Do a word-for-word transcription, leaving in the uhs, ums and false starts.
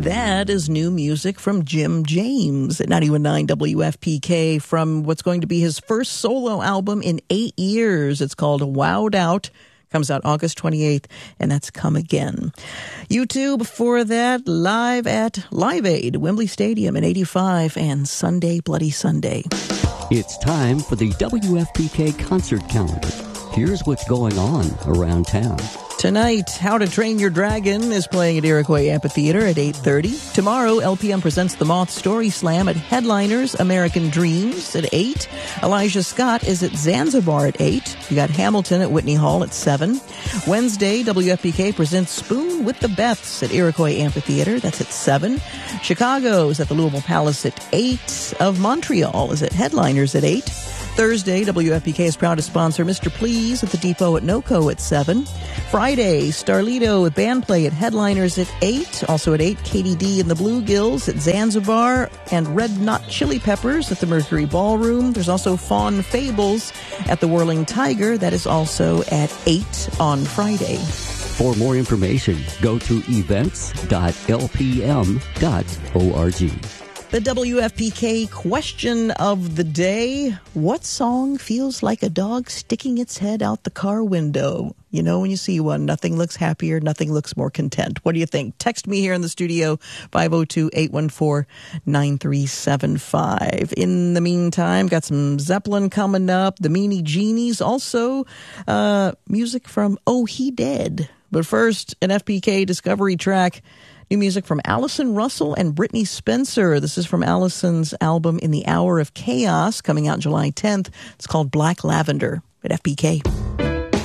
That is new music from Jim James at ninety-one point nine W F P K from what's going to be his first solo album in eight years. It's called Wowed Out. Comes out August twenty-eighth, and that's Come Again. U two before that, live at Live Aid, Wembley Stadium in eighty-five, and Sunday, Bloody Sunday. It's time for the W F P K concert calendar. Here's what's going on around town. Tonight, How to Train Your Dragon is playing at Iroquois Amphitheater at eight thirty. Tomorrow, L P M presents the Moth Story Slam at Headliners American Dreams at eight. Elijah Scott is at Zanzibar at eight. You got Hamilton at Whitney Hall at seven. Wednesday, W F P K presents Spoon with the Beths at Iroquois Amphitheater. That's at seven. Chicago is at the Louisville Palace at eight. Of Montreal is at Headliners at eight. Thursday, W F P K is proud to sponsor Mister Please at the Depot at NoCo at seven. Friday, Starlito with band play at Headliners at eight. Also at eight, Katie D and the Bluegills at Zanzibar, and Red Knot Chili Peppers at the Mercury Ballroom. There's also Fawn Fables at the Whirling Tiger. That is also at eight on Friday. For more information, go to events dot l p m dot org. The W F P K question of the day: what song feels like a dog sticking its head out the car window? You know, when you see one, nothing looks happier, nothing looks more content. What do you think? Text me here in the studio, five oh two, eight one four, nine three seven five. In the meantime, got some Zeppelin coming up, the Meanie Genies, also uh, music from Oh He Dead. But first, an F P K Discovery track. New music from Allison Russell and Brittany Spencer. This is from Allison's album In the Hour of Chaos, coming out July tenth. It's called Black Lavender at F P K.